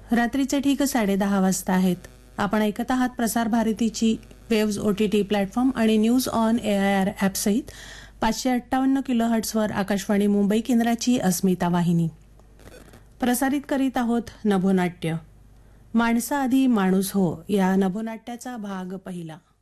रात्रीचे ठीक 10:30 वाजता आहेत. आपण ऐकत आहात प्रसार भारतीची वेव्ज OTT प्लॅटफॉर्म आणि न्यूज ऑन AIR ॲप सहित 558 किलोहर्ट्झवर आकाशवाणी मुंबई केंद्राची अस्मिता वाहिनी. प्रसारित करीत आहोत नभोनाट्य. माणसा आधी माणूस हो या नभोनाट्याचा भाग पहिला.